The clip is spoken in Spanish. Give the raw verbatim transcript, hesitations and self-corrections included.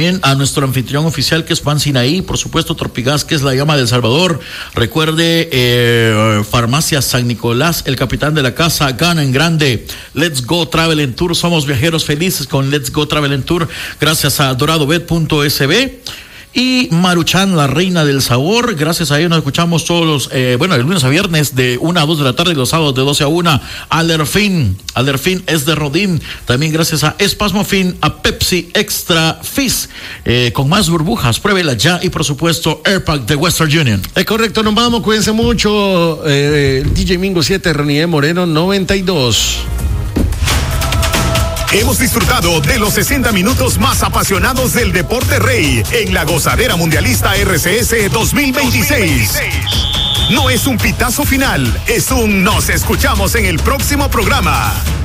También a nuestro anfitrión oficial, que es Pan Sinaí, por supuesto, Tropigas, que es la llama del Salvador. Recuerde, eh, Farmacia San Nicolás, el capitán de la casa, gana en grande. Let's Go Travel and Tour, somos viajeros felices con Let's Go Travel and Tour, gracias a doradobet punto es be. Y Maruchan, la reina del sabor, gracias a ellos nos escuchamos todos los, eh, bueno, de lunes a viernes de una a dos de la tarde y los sábados de doce a una. Alerfin, Alerfin es de Rodín, también gracias a Espasmofin, a Pepsi Extra Fizz, eh, con más burbujas, pruébela ya, y por supuesto Airpack de Western Union. Es correcto, nos vamos, cuídense mucho, eh, D J Mingo siete, Renier Moreno noventa y dos. Hemos disfrutado de los sesenta minutos más apasionados del deporte rey en la Gozadera Mundialista R C S dos mil veintiséis. No es un pitazo final, es un nos escuchamos en el próximo programa.